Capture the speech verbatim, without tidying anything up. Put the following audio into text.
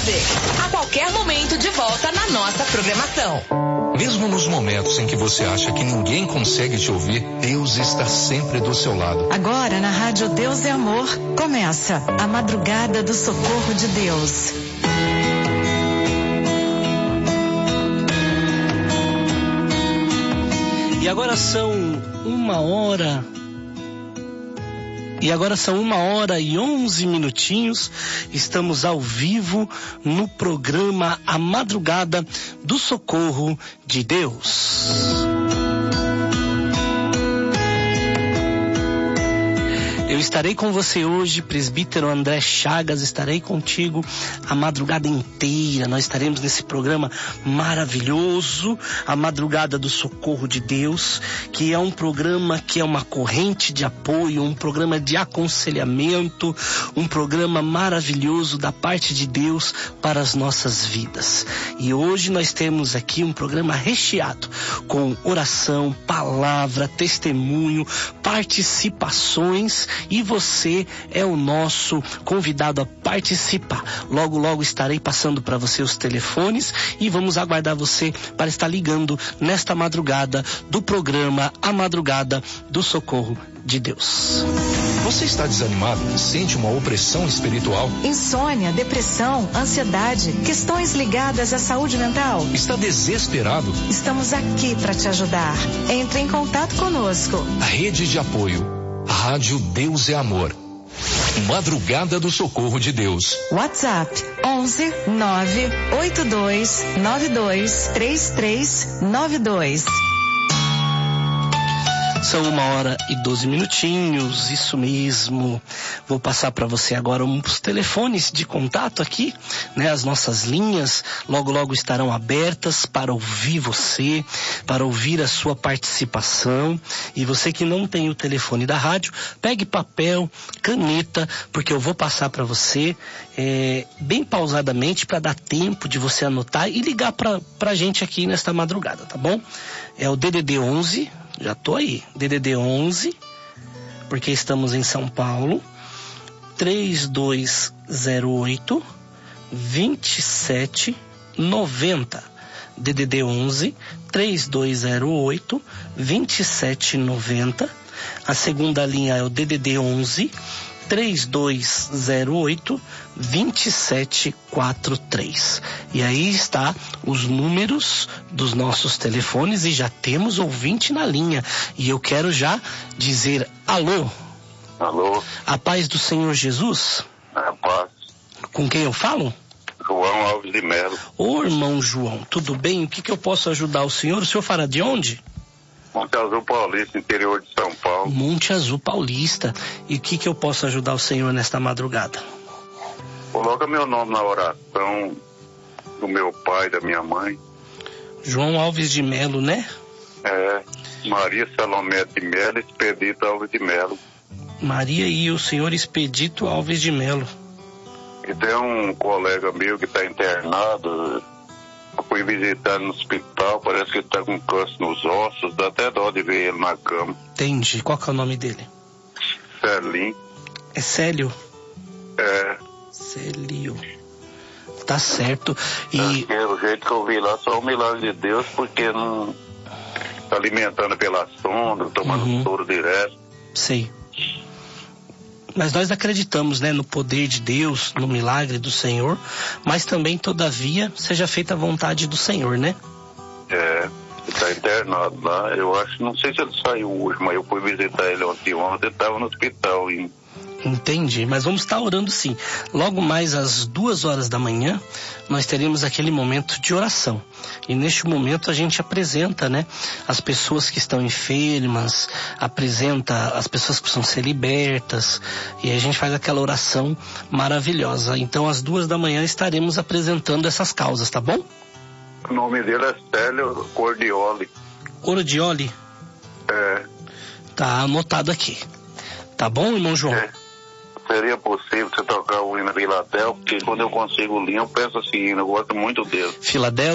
Music. A qualquer momento de volta na nossa programação. Mesmo nos momentos em que você acha que ninguém consegue te ouvir, Deus está sempre do seu lado. Agora na Rádio Deus é Amor, começa a Madrugada do Socorro de Deus. E agora são uma hora... E agora são uma hora e onze minutinhos. Estamos ao vivo no programa A Madrugada do Socorro de Deus. Eu estarei com você hoje, presbítero André Chagas, estarei contigo a madrugada inteira. Nós estaremos nesse programa maravilhoso, a Madrugada do Socorro de Deus, que é um programa que é uma corrente de apoio, um programa de aconselhamento, um programa maravilhoso da parte de Deus para as nossas vidas. E hoje nós temos aqui um programa recheado com oração, palavra, testemunho, participações. E você é o nosso convidado a participar. Logo, logo estarei passando para você os telefones e vamos aguardar você para estar ligando nesta madrugada do programa A Madrugada do Socorro de Deus. Você está desanimado? Sente uma opressão espiritual? Insônia, depressão, ansiedade, questões ligadas à saúde mental? Está desesperado? Estamos aqui para te ajudar. Entre em contato conosco. A rede de apoio Rádio Deus é Amor. Madrugada do Socorro de Deus. WhatsApp onze nove oito dois nove dois três três nove dois. São uma hora e doze minutinhos, isso mesmo. Vou passar para você agora os telefones de contato aqui, né? As nossas linhas logo logo estarão abertas para ouvir você, para ouvir a sua participação. E você que não tem o telefone da rádio, pegue papel, caneta, porque eu vou passar para você é, bem pausadamente para dar tempo de você anotar e ligar para a gente aqui nesta madrugada, tá bom? É o D D D onze. Já tô aí, D D D onze, porque estamos em São Paulo, três dois zero oito, dois sete nove zero. D D D onze, três dois zero oito, dois sete nove zero. A segunda linha é o D D D onze, três dois zero oito, dois sete quatro três. E aí está os números dos nossos telefones e já temos ouvinte na linha. E eu quero já dizer alô. Alô. A paz do Senhor Jesus. A paz. Com quem eu falo? João Alves de Melo. Ô irmão João, tudo bem? O que que eu posso ajudar o senhor? O senhor fala de onde? Monte Azul Paulista, interior de São Paulo. Monte Azul Paulista. E o que que eu posso ajudar o senhor nesta madrugada? Coloca meu nome na oração do meu pai, da minha mãe. João Alves de Melo, né? É, Maria Salomé de Melo, Expedito Alves de Melo. Maria e o senhor Expedito Alves de Melo. E tem um colega meu que está internado. Eu fui visitar no hospital, parece que ele está com câncer nos ossos, dá até dó de ver ele na cama. Entendi. Qual que é o nome dele? Celim. É Célio? É. Célio. Tá certo. E... É, o jeito que eu vi lá, só o milagre de Deus, porque não tá alimentando pela sonda, tomando uhum. soro direto. Sei. Mas nós acreditamos, né, no poder de Deus, no milagre do Senhor, mas também, todavia, seja feita a vontade do Senhor, né? É, ele tá internado lá, eu acho, não sei se ele saiu hoje, mas eu fui visitar ele ontem, ontem ele tava no hospital ainda. Entendi, mas vamos estar orando sim. Logo mais às duas horas da manhã, nós teremos aquele momento de oração. E neste momento a gente apresenta, né, as pessoas que estão enfermas, apresenta as pessoas que precisam ser libertas, e a gente faz aquela oração maravilhosa. Então às duas da manhã estaremos apresentando essas causas, tá bom? O nome dele é Célio Cordioli. Cordioli? É. Tá anotado aqui. Tá bom, irmão João? É. Seria possível você tocar o hino Filadélfia, porque quando eu consigo o hino, eu peço assim, eu gosto muito dele. Filadélfia?